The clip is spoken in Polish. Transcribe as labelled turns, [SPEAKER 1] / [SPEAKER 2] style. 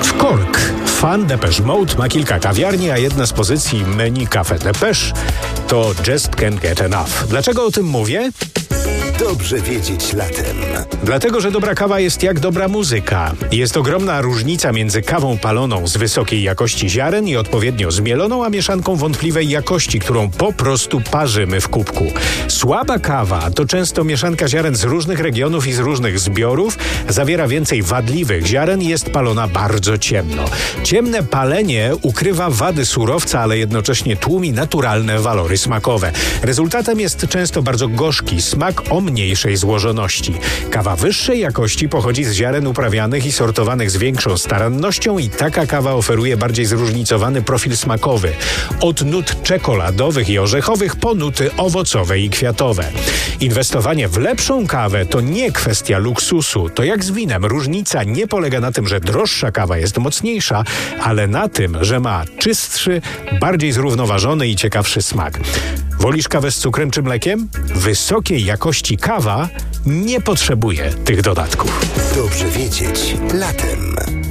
[SPEAKER 1] W Cork fan Depeche Mode ma kilka kawiarni, a jedna z pozycji menu Café Depeche to Just Can't Get Enough. Dlaczego o tym mówię?
[SPEAKER 2] Dobrze wiedzieć latem.
[SPEAKER 1] Dlatego, że dobra kawa jest jak dobra muzyka. Jest ogromna różnica między kawą paloną z wysokiej jakości ziaren i odpowiednio zmieloną, a mieszanką wątpliwej jakości, którą po prostu parzymy w kubku. Słaba kawa to często mieszanka ziaren z różnych regionów i z różnych zbiorów, zawiera więcej wadliwych ziaren i jest palona bardzo ciemno. Ciemne palenie ukrywa wady surowca, ale jednocześnie tłumi naturalne walory smakowe. Rezultatem jest często bardzo gorzki smak o mniejszej złożoności. Kawa wyższej jakości pochodzi z ziaren uprawianych i sortowanych z większą starannością i taka kawa oferuje bardziej zróżnicowany profil smakowy. Od nut czekoladowych i orzechowych po nuty owocowe i kwiatowe. Inwestowanie w lepszą kawę to nie kwestia luksusu. To jak z winem. Różnica nie polega na tym, że droższa kawa jest mocniejsza, ale na tym, że ma czystszy, bardziej zrównoważony i ciekawszy smak. Wolisz kawę z cukrem czy mlekiem? Wysokiej jakości kawa nie potrzebuje tych dodatków.
[SPEAKER 2] Dobrze wiedzieć latem.